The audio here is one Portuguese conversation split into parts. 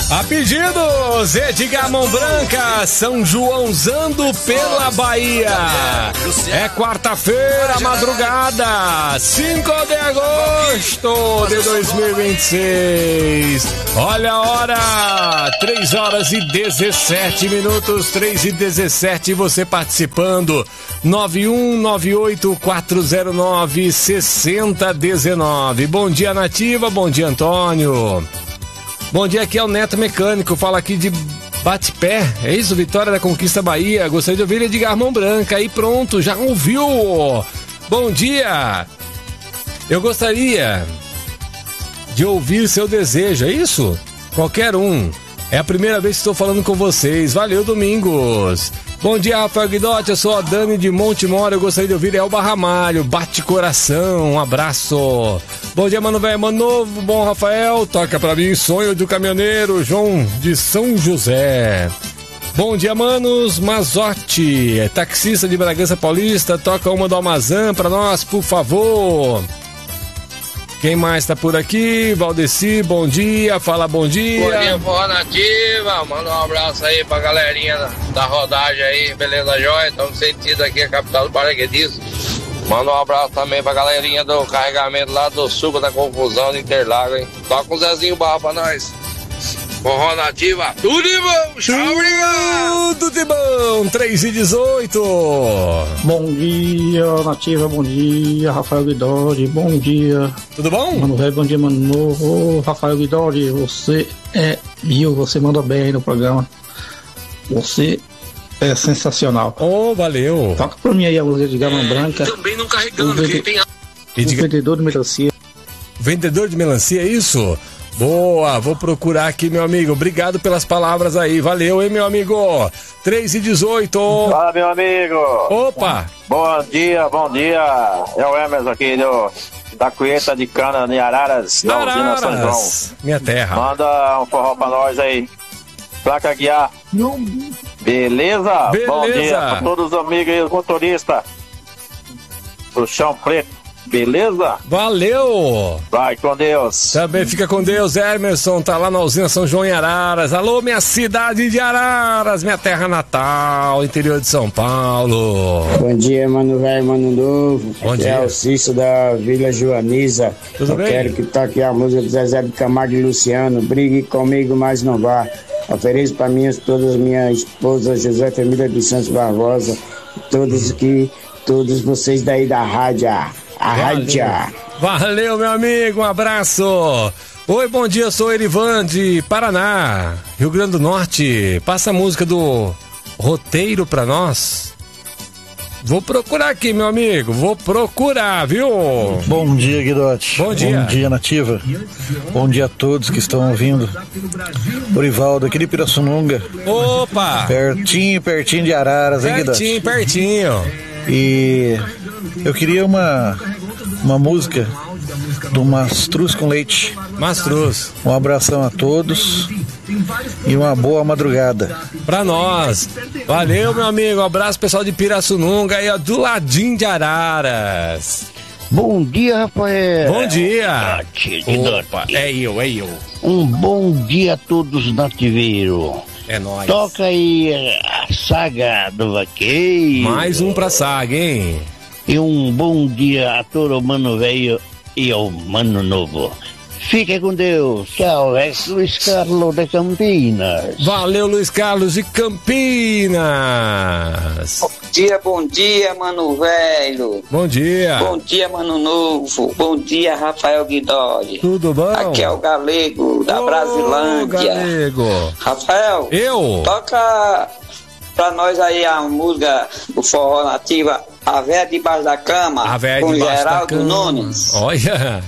A pedidos, Edgar Mão Branca, São Joãozando pela Bahia. É quarta-feira, madrugada, 5 de agosto de 2026. Olha a hora, 3 horas e 17 minutos, 3 e 17, você participando, 9198-409-6019. Bom dia, Nativa, bom dia, Antônio. Bom dia, aqui é o Neto Mecânico, fala aqui de Bate-Pé, é isso, Vitória da Conquista Bahia, gostaria de ouvir Edgar Mão Branca, aí pronto, já ouviu? Bom dia, eu gostaria de ouvir seu desejo, é isso? Qualquer um, é a primeira vez que estou falando com vocês, valeu, Domingos. Bom dia, Rafael Guidotti, eu sou a Dani de Montemor, eu gostaria de ouvir Elba Ramalho, Bate Coração, um abraço. Bom dia, mano velho, mano novo, bom Rafael, toca pra mim Sonho do Caminhoneiro, João de São José. Bom dia, manos, Mazotti, taxista de Bragança Paulista, toca uma do Amazã pra nós, por favor. Quem mais tá por aqui? Valdeci, bom dia, fala bom dia. Bom dia, Forró Nativa, manda um abraço aí pra galerinha da rodagem aí, beleza, jóia? Estamos sentindo aqui a capital do Paraquedismo. Manda um abraço também pra galerinha do carregamento lá do Suco da Confusão de Interlagos, hein? Toca um Zezinho Barra pra nós. Forró Nativa, tudo de bom, tchau, obrigado! Tudo de bom, 3 e 18. Bom dia, Nativa, bom dia, Rafael Guidori, bom dia. Tudo bom? Mano velho, bom dia, mano novo. Ô, Rafael Guidori, você é mil, você manda bem aí no programa. Você é sensacional. Oh, valeu. Toca pra mim aí a música de Gama Branca. Também não carregando, vendedor de melancia. Vendedor de melancia, é isso? Boa, vou procurar aqui, meu amigo. Obrigado pelas palavras aí. Valeu, hein, meu amigo? 3 e 18. Fala, meu amigo. Opa. Bom dia, bom dia. É o Emerson aqui da Cueta de Cana de Araras, da usina São João. Minha terra. Manda um forró pra nós aí. Placa guiar. Beleza? Bom dia pra todos os amigos e os motoristas do Chão Preto. Beleza? Valeu! Vai com Deus. Também fica com Deus, Emerson, tá lá na usina São João em Araras. Alô, minha cidade de Araras, minha terra natal, interior de São Paulo. Bom dia, mano velho, mano novo. Bom dia. É o Cício da Vila Joaniza. Tudo bem? Quero que toque a música do Zezé de Camargo e Luciano. Brigue comigo, mas não vá. Ofereço para mim todas as minhas esposas, José Família dos Santos Barbosa, todos vocês daí da rádio. Valeu, meu amigo, um abraço. Oi, bom dia, eu sou Erivan de Paraná, Rio Grande do Norte. Passa a música do Roteiro pra nós. Vou procurar aqui, meu amigo, vou procurar, viu? Bom dia, Guidotti. Bom dia. Bom dia, Nativa. Bom dia a todos que estão ouvindo. Orivaldo, aqui de Pirassununga. Opa! Pertinho de Araras, hein, Guidotti? Pertinho. E eu queria uma música do Mastruz com Leite. Mastruz. Um abração a todos e uma boa madrugada pra nós. Valeu, meu amigo. Um abraço, pessoal de Pirassununga aí, ó, do ladinho de Araras. Bom dia, Rafael. Bom dia. Opa, é eu. Um bom dia a todos, nativeiros. É nóis. Toca aí a Saga do Vaqueiro. Mais um pra Saga, hein? E um bom dia a todo mano velho e ao mano novo. Fique com Deus. Tchau, é Luiz Carlos de Campinas. Valeu, Luiz Carlos de Campinas. Bom dia, mano velho. Bom dia. Bom dia, mano novo. Bom dia, Rafael Guidoli. Tudo bom? Aqui é o Galego, da Brasilândia. Galego. Rafael, toca pra nós aí a música do Forró Nativa, A Véia Debaixo da Cama, com Geraldo Nunes. Olha.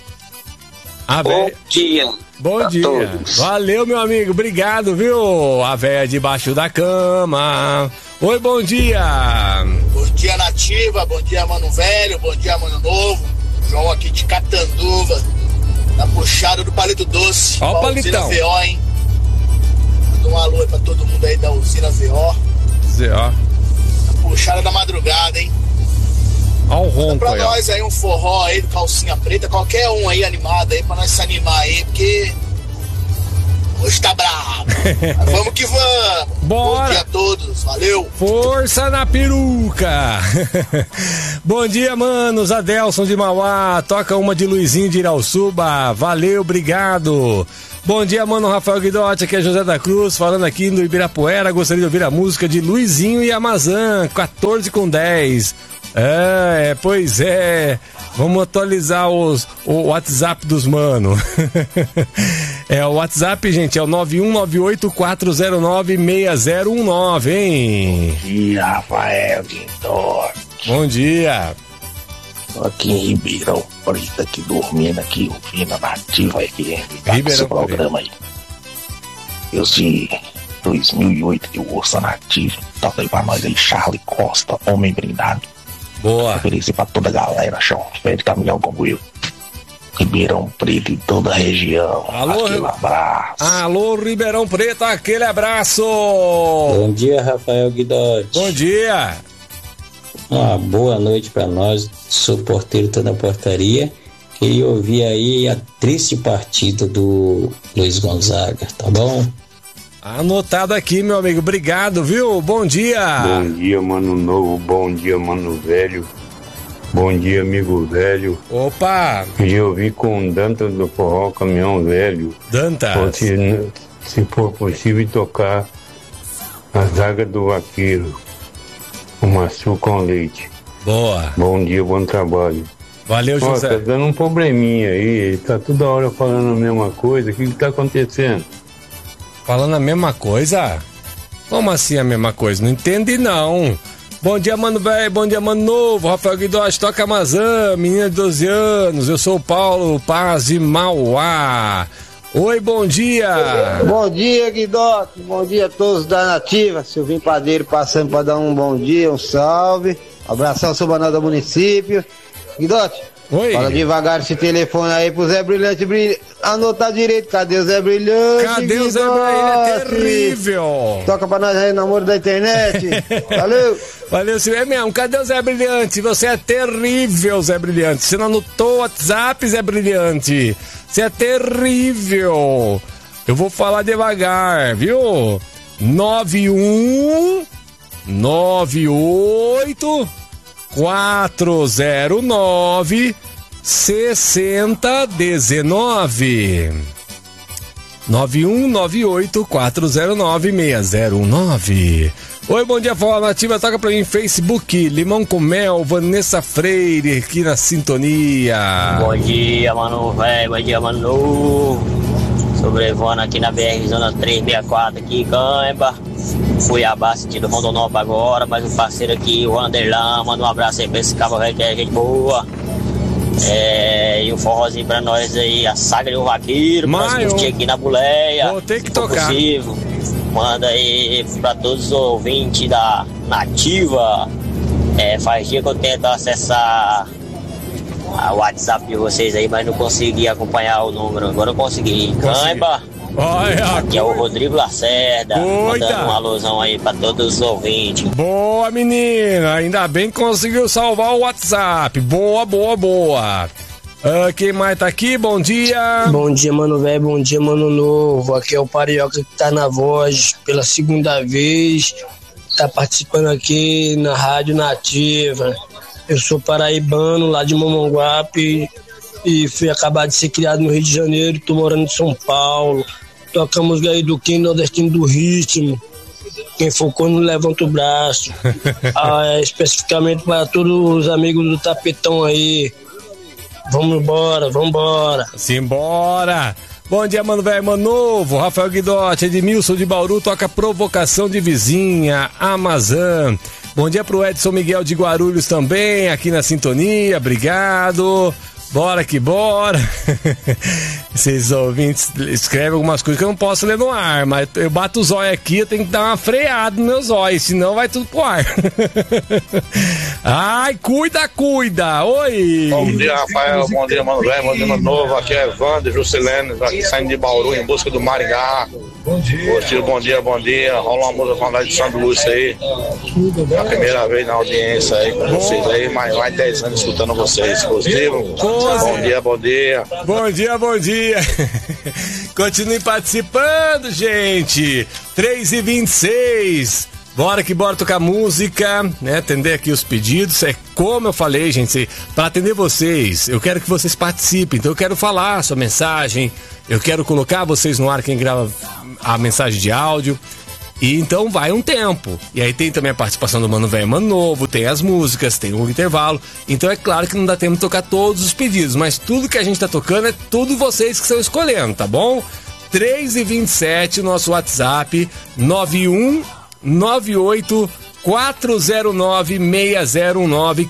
Bom dia. Bom dia. Todos. Valeu, meu amigo. Obrigado, viu? A Véia Debaixo da Cama. Oi, bom dia. Bom dia, Nativa. Bom dia, mano velho. Bom dia, mano novo. João aqui de Catanduva, na puxada do Palito Doce. Ó o palitão. Usina VO, hein? Manda um alô aí pra todo mundo aí da usina VO. Na puxada da madrugada, hein? Ó o ronco pra aí, nós aí um forró aí, calcinha preta, qualquer um aí animado aí, pra nós se animar aí, porque hoje tá bravo. Vamos que vamos. Bora. Bom dia a todos, valeu. Força na peruca. Bom dia, manos. Adelson de Mauá, toca uma de Luizinho de Irauçuba. Valeu, obrigado. Bom dia, mano Rafael Guidotti, aqui é José da Cruz, falando aqui no Ibirapuera. Gostaria de ouvir a música de Luizinho e Amazã, 14:10. Pois é. Vamos atualizar o WhatsApp dos mano. O WhatsApp, gente, é o 91984096019, hein? Bom dia, Rafael Guidotti. Bom dia. Tô aqui em Ribeirão Preto, aqui dormindo, aqui ouvindo a Nativa aqui. Ribeirão programa aí. Eu sei, 2008 que eu ouço a Nativa. Toca aí pra nós aí, Charlie Costa, Homem Brindado. Boa. Oferecer pra toda a galera, chão, pé de caminhão como eu. Ribeirão Preto e toda a região. Alô, aquele abraço. Alô, Ribeirão Preto, aquele abraço. Bom dia, Rafael Guidotti. Bom dia. Uma boa noite pra nós. Sou porteiro, tô na portaria. Queria ouvir aí a triste partida do Luiz Gonzaga, tá bom? Anotado aqui, meu amigo. Obrigado, viu? Bom dia. Bom dia, mano novo. Bom dia, mano velho. Bom dia, amigo velho. Opa! Queria ouvir com o Dantas do Forró Caminhão Velho. Dantas. Se for possível, tocar a zaga do vaqueiro. O maçu com leite. Boa. Bom dia, bom trabalho. Valeu, José. Tá dando um probleminha aí. Tá toda hora falando a mesma coisa. O que tá acontecendo? Falando a mesma coisa? Como assim a mesma coisa? Não entendi, não. Bom dia, mano velho. Bom dia, mano novo. Rafael Guidotti, toca Amazã, menina de 12 anos. Eu sou o Paulo Paz de Mauá. Oi, bom dia. Bom dia, Guidotti. Bom dia a todos da Nativa. Silvinho Padeiro passando para dar um bom dia, um salve. Abração, sou Banal do município. Guidotti. Oi. Fala devagar esse telefone aí pro Zé Brilhante. Anotar direito. Cadê o Zé Brilhante? Cadê o Zé Brilhante? É terrível. Toca pra nós aí, namoro da internet. Valeu. Valeu, Silvio. É mesmo. Cadê o Zé Brilhante? Você é terrível, Zé Brilhante. Você não anotou o WhatsApp, Zé Brilhante? Você é terrível. Eu vou falar devagar, viu? 9198 409 6019 9198 409 6019. Oi, bom dia, Forró Nativa, toca pra mim, Facebook, Limão com Mel, Vanessa Freire, aqui na sintonia. Bom dia, mano velho, bom dia, mano. Sobrevoando aqui na BR, zona 364, aqui em Cãibra. Fui abaixo do Rondonópolis agora, mas o parceiro aqui, o Anderlan, manda um abraço aí pra esse cabo velho que é gente boa. E o forrozinho pra nós aí, a saga do vaqueiro, pra nós curtir aqui na boleia. Vou ter que tocar. Possível. Manda aí pra todos os ouvintes da Nativa. Faz dia que eu tento acessar o WhatsApp de vocês aí, mas não consegui acompanhar o número. Agora eu consegui. Cãibra. Aqui é o Rodrigo Lacerda. Mandando um alusão aí pra todos os ouvintes. Boa, menina. Ainda bem que conseguiu salvar o WhatsApp. Boa, boa, boa. Quem mais tá aqui? Bom dia. Bom dia, mano velho. Bom dia, mano novo. Aqui é o Parioca que tá na voz pela segunda vez. Tá participando aqui na Rádio Nativa. Eu sou paraibano, lá de Momonguape. E fui acabar de ser criado no Rio de Janeiro. Tô morando em São Paulo. Tocamos aí do Kim Nordestino do Ritmo. Quem focou não levanta o braço. Especificamente para todos os amigos do Tapetão aí. Vamos embora. Simbora. Bom dia, mano velho, mano novo. Rafael Guidotti, Edmilson de Bauru, toca Provocação de Vizinha, Amazã. Bom dia pro Edson Miguel de Guarulhos também, aqui na sintonia, obrigado. Bora que bora. Esses ouvintes escrevem algumas coisas que eu não posso ler no ar, mas eu bato o zóio aqui, eu tenho que dar uma freada no meu zóio, senão vai tudo pro ar. Ai, cuida. Oi. Bom dia, Rafael. Bom dia, mano velho. Bom dia, mano novo. Aqui é Wander Juscelene, aqui saindo de Bauru em busca do Maringá. Bom dia. Bom dia. Rola uma música com a de Sandro Lúcio aí. É a primeira vez na audiência aí com vocês aí, mais 10 anos escutando vocês. Positivo? Bom dia. Bom dia. Continue participando, gente. 3h26. Bora que bora tocar música, né? Atender aqui os pedidos. É como eu falei, gente, para atender vocês, eu quero que vocês participem. Então eu quero falar a sua mensagem, eu quero colocar vocês no ar, quem grava a mensagem de áudio. E então vai um tempo. E aí tem também a participação do Mano Velho e Mano Novo, tem as músicas, tem o intervalo. Então é claro que não dá tempo de tocar todos os pedidos, mas tudo que a gente tá tocando é tudo vocês que estão escolhendo, tá bom? 3h27, nosso WhatsApp, 9198 409 6019.